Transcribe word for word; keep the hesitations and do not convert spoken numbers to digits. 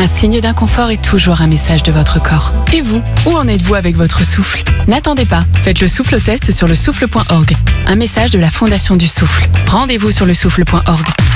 Un signe d'inconfort est toujours un message de votre corps. Et vous, où en êtes-vous avec votre souffle? N'attendez pas, faites le souffle test sur le souffle point org. Un message de la Fondation du Souffle. Rendez-vous sur le souffle point org.